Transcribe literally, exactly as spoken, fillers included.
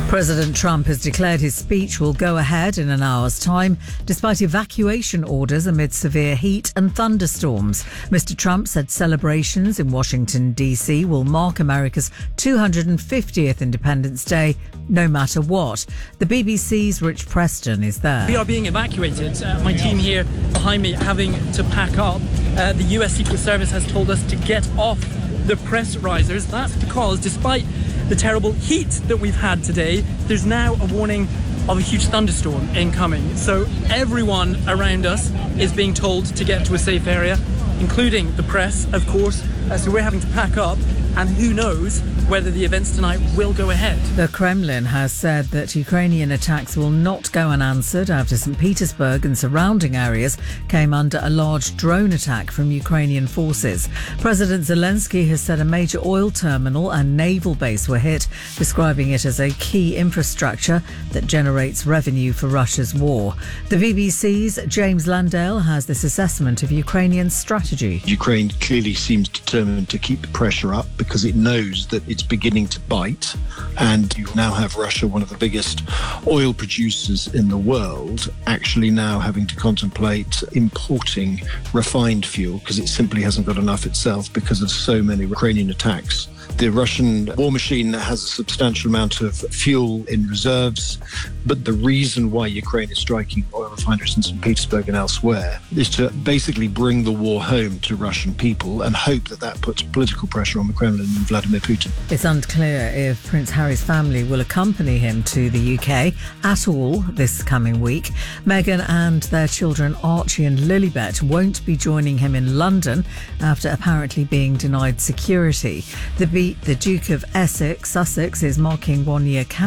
President Trump has declared his speech will go ahead in an hour's time, despite evacuation orders amid severe heat and thunderstorms. Mister Trump said celebrations in Washington, D C will mark America's two hundred fiftieth Independence Day, no matter what. The B B C's Rich Preston is there. We are being evacuated. Uh, my team here behind me having to pack up. Uh, the U S Secret Service has told us to get off the press risers. That's because despite the terrible heat that we've had today, there's now a warning of a huge thunderstorm incoming. So everyone around us is being told to get to a safe area, including the press, of course. Uh, so we're having to pack up, and who knows whether the events tonight will go ahead. The Kremlin has said that Ukrainian attacks will not go unanswered after Saint Petersburg and surrounding areas came under a large drone attack from Ukrainian forces. President Zelensky has said a major oil terminal and naval base were hit, describing it as a key infrastructure that generates revenue for Russia's war. The B B C's James Landale has this assessment of Ukrainian strategy. Ukraine clearly seems determined to keep the pressure up because it knows that it's beginning to bite, and you now have Russia, one of the biggest oil producers in the world, actually now having to contemplate importing refined fuel because it simply hasn't got enough itself because of so many Ukrainian attacks. The Russian war machine has a substantial amount of fuel in reserves, but the reason why Ukraine is striking oil refineries in Saint Petersburg and elsewhere is to basically bring the war home to Russian people and hope that that puts political pressure on the Kremlin and Vladimir Putin. It's unclear if Prince Harry's family will accompany him to the U K at all this coming week. Meghan and their children Archie and Lilibet won't be joining him in London after apparently being denied security. The, B- the Duke of Essex, Sussex, is marking one year count